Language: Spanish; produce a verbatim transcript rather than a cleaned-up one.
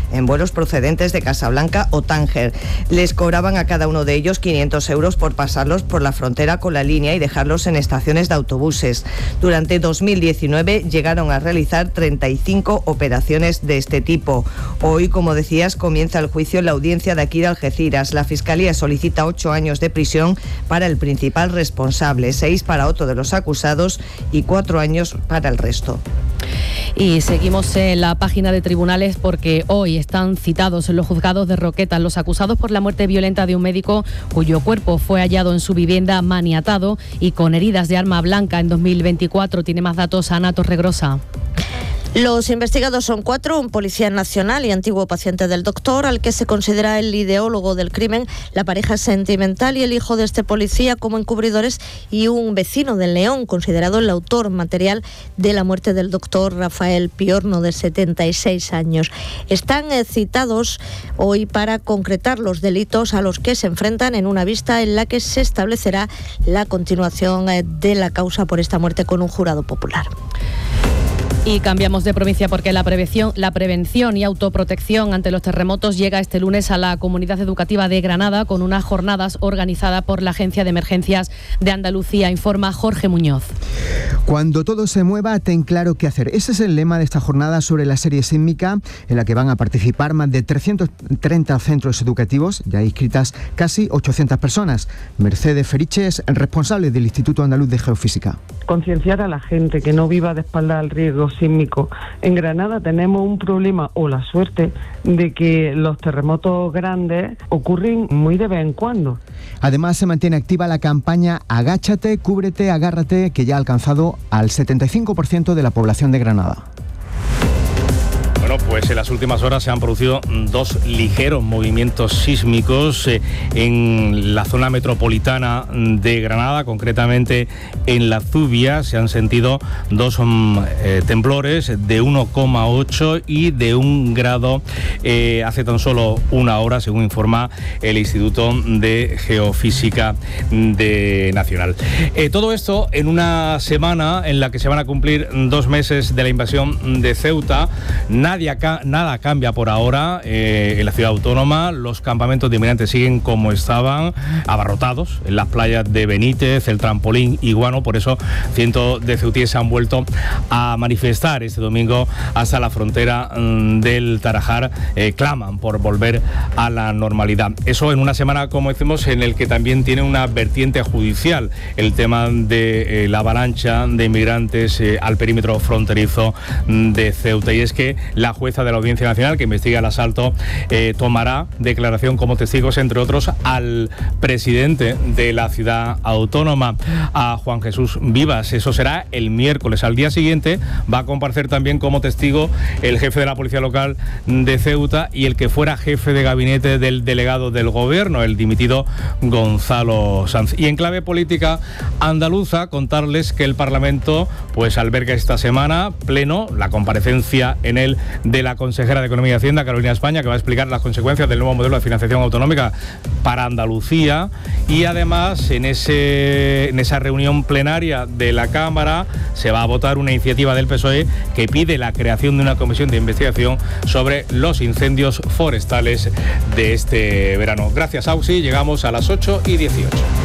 en vuelos procedentes de Casablanca o Tánger. Les cobraban a cada uno de ellos quinientos euros por pasarlos por la frontera con la línea y dejarlos en estaciones de autobuses. Durante dos mil diecinueve llegaron a realizar treinta y cinco operaciones de este tipo. Hoy, como decías, comienza el juicio en la audiencia de aquí de Algeciras. La Fiscalía solicita ocho años de prisión para el principal responsable, seis para otro de los acusados y cuatro años para el resto. Y seguimos en la página de tribunales porque hoy están citados en los juzgados de Roquetas los acusados por la muerte violenta de un médico cuyo cuerpo fue hallado en su vivienda maniatado y con heridas de arma blanca en dos mil veinticuatro. Tiene más datos Ana Torregrosa. Los investigados son cuatro, un policía nacional y antiguo paciente del doctor, al que se considera el ideólogo del crimen, la pareja sentimental y el hijo de este policía como encubridores, y un vecino de León, considerado el autor material de la muerte del doctor Rafael Piorno, de setenta y seis años. Están eh, citados hoy para concretar los delitos a los que se enfrentan en una vista en la que se establecerá la continuación eh, de la causa por esta muerte con un jurado popular. Y cambiamos de provincia porque la prevención, la prevención y autoprotección ante los terremotos llega este lunes a la Comunidad Educativa de Granada con unas jornadas organizadas por la Agencia de Emergencias de Andalucía, informa Jorge Muñoz. Cuando todo se mueva, ten claro qué hacer. Ese es el lema de esta jornada sobre la serie sísmica, en la que van a participar más de trescientos treinta centros educativos, ya inscritas casi ochocientas personas. Mercedes Feriche es responsable del Instituto Andaluz de Geofísica. Concienciar a la gente que no viva de espaldas al riesgo sísmico. En Granada tenemos un problema o la suerte de que los terremotos grandes ocurren muy de vez en cuando. Además, se mantiene activa la campaña Agáchate, Cúbrete, Agárrate, que ya ha alcanzado al setenta y cinco por ciento de la población de Granada. Bueno, pues en las últimas horas se han producido dos ligeros movimientos sísmicos eh, en la zona metropolitana de Granada, concretamente en La Zubia. Se han sentido dos um, eh, temblores de uno coma ocho y de un grado eh, hace tan solo una hora, según informa el Instituto de Geofísica de Nacional. Eh, todo esto en una semana en la que se van a cumplir dos meses de la invasión de Ceuta. Nadie Nada cambia por ahora eh, en la ciudad autónoma. Los campamentos de inmigrantes siguen como estaban, abarrotados en las playas de Benítez, el Trampolín y Guano. Por eso cientos de ceutíes se han vuelto a manifestar este domingo hasta la frontera mm, del Tarajar. Eh, claman por volver a la normalidad. Eso en una semana, como decimos, en el que también tiene una vertiente judicial el tema de eh, la avalancha de inmigrantes eh, al perímetro fronterizo de Ceuta. Y es que la jueza de la Audiencia Nacional que investiga el asalto eh, tomará declaración como testigos, entre otros, al presidente de la ciudad autónoma, a Juan Jesús Vivas. Eso será el miércoles. Al día siguiente va a comparecer también como testigo el jefe de la Policía Local de Ceuta y el que fuera jefe de gabinete del delegado del gobierno, el dimitido Gonzalo Sanz. Y en clave política andaluza, contarles que el Parlamento pues alberga esta semana pleno la comparecencia en él de la consejera de Economía y Hacienda, Carolina España, que va a explicar las consecuencias del nuevo modelo de financiación autonómica para Andalucía. Y además, en, ese, en esa reunión plenaria de la Cámara se va a votar una iniciativa del P S O E que pide la creación de una comisión de investigación sobre los incendios forestales de este verano. Gracias, Auxi. Llegamos a las ocho y dieciocho.